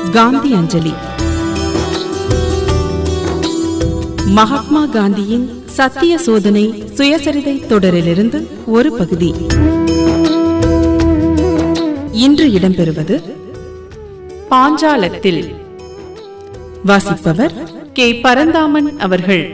காந்தி அஞ்சலி. மகாத்மா காந்தியின் சத்திய சோதனை சுயசரிதை தொடரிலிருந்து ஒரு பகுதி. இன்று இடம்பெறுவது பாஞ்சாலத்தில். வாசிப்பவர் கே. பரந்தாமன் அவர்கள்.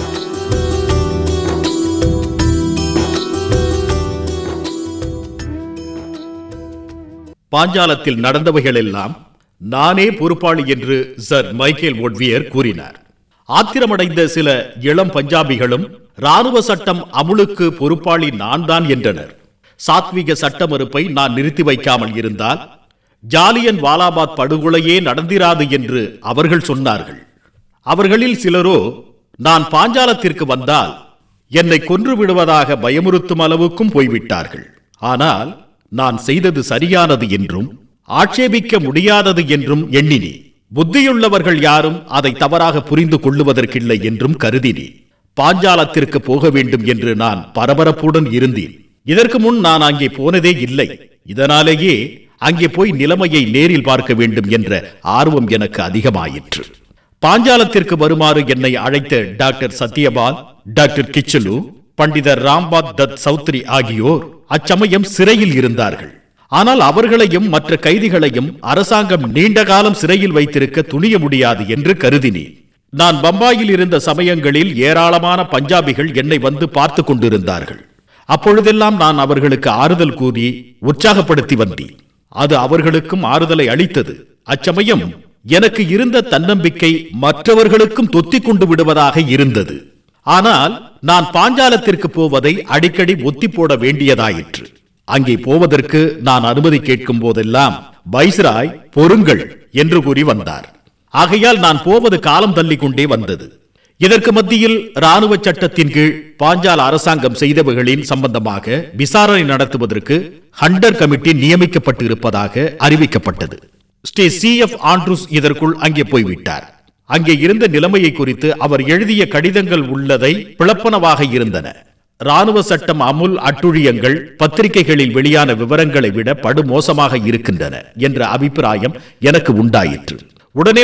பாஞ்சாலத்தில் நடந்தவைகளெல்லாம் நானே பொறுப்பாளி என்று சர் மைக்கேல் வோட்வியர் கூறினார். ஆத்திரமடைந்த சில இளம் பஞ்சாபிகளும் ராணுவ சட்டம் அமுலுக்கு பொறுப்பாளி நான் தான் என்றனர். சாத்விக சட்ட மறுப்பை நான் நிறுத்தி வைக்காமல் இருந்தால் ஜாலியன் வாலாபாத் படுகொலையே நடந்திராது என்று அவர்கள் சொன்னார்கள். அவர்களில் சிலரோ நான் பாஞ்சாலத்திற்கு வந்தால் என்னை கொன்று விடுவதாக பயமுறுத்தும் அளவுக்கும் போய்விட்டார்கள். ஆனால் நான் செய்தது சரியானது என்றும் ஆட்சேபிக்க முடியாதது என்றும் எண்ணினேன். புத்தியுள்ளவர்கள் யாரும் அதை தவறாக புரிந்து கொள்ளுவதற்கில்லை என்றும் கருதினேன். பாஞ்சாலத்திற்கு போக வேண்டும் என்று நான் பரபரப்புடன் இருந்தேன். இதற்கு முன் நான் அங்கே போனதே இல்லை. இதனாலேயே அங்கே போய் நிலைமையை நேரில் பார்க்க வேண்டும் என்ற ஆர்வம் எனக்கு அதிகமாயிற்று. பாஞ்சாலத்திற்கு வருமாறு என்னை அழைத்த டாக்டர் சத்யபால், டாக்டர் கிச்சலு, பண்டிதர் ராம்பாத் தத் சௌத்ரி ஆகியோர் அச்சமயம் சிறையில் இருந்தார்கள். ஆனால் அவர்களையும் மற்ற கைதிகளையும் அரசாங்கம் நீண்ட காலம் சிறையில் வைத்திருக்க துணிய முடியாது என்று கருதினேன். நான் பம்பாயில் இருந்த சமயங்களில் ஏராளமான பஞ்சாபிகள் என்னை வந்து பார்த்து கொண்டிருந்தார்கள். அப்பொழுதெல்லாம் நான் அவர்களுக்கு ஆறுதல் கூறி உற்சாகப்படுத்தி வந்தேன். அது அவர்களுக்கும் ஆறுதலை அளித்தது. அச்சமயம் எனக்கு இருந்த தன்னம்பிக்கை மற்றவர்களுக்கும் தொத்திக் கொண்டு விடுவதாக இருந்தது. ஆனால் நான் பாஞ்சாலத்திற்கு போவதை அடிக்கடி ஒத்தி போட வேண்டியதாயிற்று. அங்கே போவதற்கு நான் அனுமதி கேட்கும் போதெல்லாம் வைஸ்ராய் பொறுங்கள் என்று கூறி வந்தார். ஆகையால் நான் போவது காலம் தள்ளிக் கொண்டே வந்தது. இதற்கு மத்தியில் ராணுவ சட்டத்தின் கீழ் பாஞ்சால அரசாங்கம் செய்தவைகளின் சம்பந்தமாக விசாரணை நடத்துவதற்கு ஹண்டர் கமிட்டி நியமிக்கப்பட்டு இருப்பதாக அறிவிக்கப்பட்டது. ஸ்ரீ C.F. ஆண்ட்ரூஸ் இதற்குள் அங்கே போய்விட்டார். அங்கே இருந்த நிலைமையை குறித்து அவர் எழுதிய கடிதங்கள் உள்ளதை பிளப்பனவாக இருந்தன. ராணுவ சட்டம் அமுல் அட்டுழியங்கள் பத்திரிகைகளில் வெளியான விவரங்களை விட படுமோசமாக இருக்கின்றன என்ற அபிப்பிராயம் எனக்கு உண்டாயிற்று. உடனே